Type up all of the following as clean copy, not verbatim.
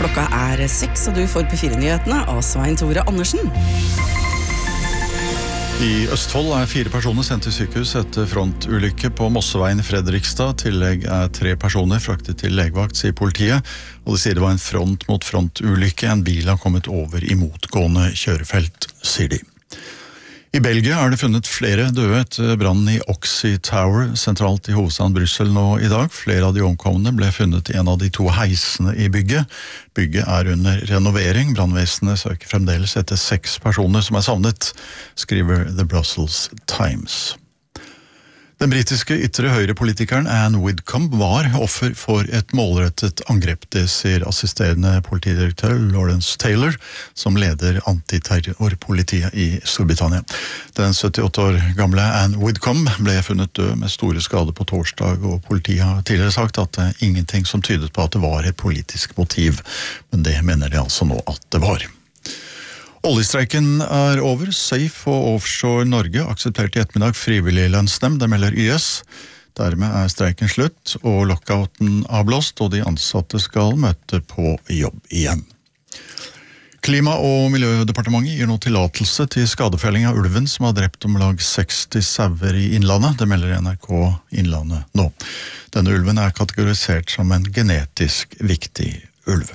Klokka 6, og du får P4-nyhetene av Svein Tore Andersen. I Østfold 4 personer sendt til sykehus etter frontulykke på Mosseveien i Fredrikstad. Tillegg 3 personer fraktet til legevakt, sier politiet. Og de sier det var en front mot frontulykke. En bil har kommet over i motgående kjørefelt, sier de. I Belgia det funnet flere døde etter brannen i Oxy Tower, sentralt i hovedstaden Brussel nå i dag. Flere av de omkomne ble funnet i en av de 2 heisene i bygget. Bygget under renovering. Brannvesenet søker fremdeles etter 6 personer som savnet, skriver The Brussels Times. Den britiske ytre høyrepolitikeren Anne Widdecombe var offer for et målrettet angrep, det sier assisterende politidirektør Lawrence Taylor, som leder antiterrorpolitiet i Storbritannia. Den 78 år gamle Anne Widdecombe ble funnet død med store skader på torsdag, og politiet har tidligere sagt at det ingenting som tydet på at det var et politisk motiv, men det mener de altså nå at det var. Oljestreiken over. Safe og Offshore Norge aksepterte i ettermiddag frivillig lønnsnemnd, det melder YS. Dermed streiken slutt, og lockouten avblåst, og de ansatte skal møte på jobb igjen. Klima- og miljødepartementet gir nå tillatelse til skadefelling av ulven som har drept om lag 60 sauer i Innlandet, det melder NRK Innlandet nå. Denne ulven kategorisert som en genetisk viktig ulv.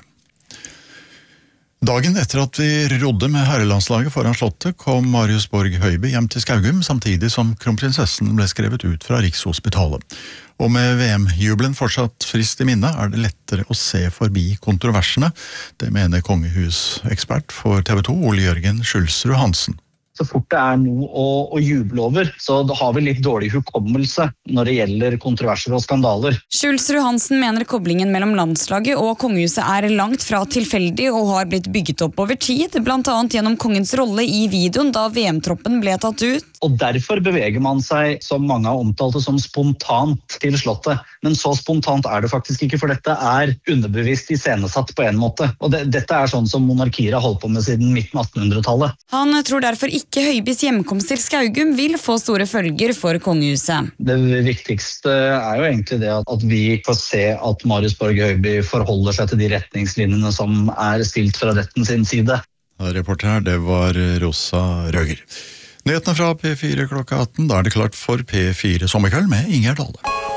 Dagen etter at vi rodde med herrelandslaget foran slottet, kom Marius Borg Høiby hjem til Skaugum, samtidig som kronprinsessen ble skrevet ut fra Rikshospitalet. Og med VM-jubelen fortsatt frist i minne, det lettere å se forbi kontroversene. Det mener kongehusekspert for TV 2, Ole Jørgen Skjulsrud Hansen. Så fort det noe å juble over, så da har vi litt dårlig hukommelse når det gjelder kontroverser og skandaler. Skjulsrud Hansen mener koblingen mellom landslaget og kongehuset langt fra tilfeldig og har blitt bygget opp over tid, blant annet gjennom kongens rolle i videoen da VM-troppen ble tatt ut. Og derfor beveger man seg, som mange har omtalt det, som spontant til slottet. Men så spontant det faktisk ikke, for dette underbevisst iscenesatt på en måte. Og dette sånn som monarkier har holdt på med siden midten av 1800-tallet. Han tror derfor ikke Høibys hjemkomst til Skaugum vil få store følger for kongehuset. Det viktigste jo egentlig det at vi får se at Marius Borg Høiby forholder seg til de retningslinjene som stilt fra retten sin side. Reporter her, det var Rosa Røger. Nyhetene fra P4 klokka 18, da det klart for P4 Sommerkveld med Ingjerd Dahle.